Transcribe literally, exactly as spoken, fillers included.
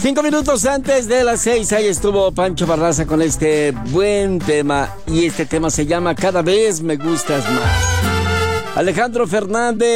Cinco minutos antes de las seis, ahí estuvo Pancho Barraza con este buen tema. Y este tema se llama Cada vez me gustas más. Alejandro Fernández.